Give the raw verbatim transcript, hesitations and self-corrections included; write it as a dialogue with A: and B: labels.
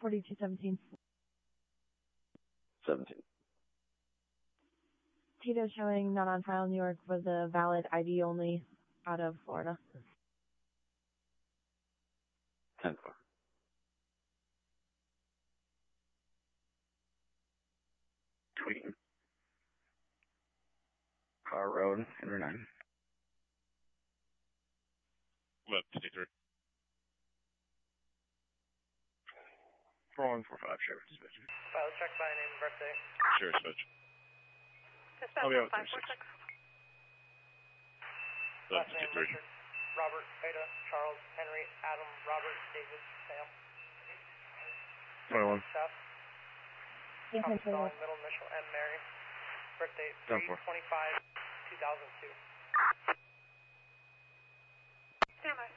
A: forty-two seventeen.
B: seventeen.
A: Tito showing not on file New York with a valid I D only out of Florida.
B: ten four. Tweeting. Car Road, Henry nine.
C: Left fifty-three.
B: four one four five, Sheriff Dispatch.
D: File check by name and birthday.
C: Sheriff Dispatch.
D: Dispatch
B: I'll be out
D: five
B: there,
D: four six.
C: Left
D: Last name
C: fifty-three.
D: Richard. Robert, Ada, Charles, Henry, Adam, Robert, David, Sam.
B: twenty-one.
D: Steph.
A: Yes,
D: Thomas
A: I'm
D: Spelling, middle initial M. Mary. Birthday
B: ten
D: three
B: four.
D: twenty-five two thousand two. Stand by.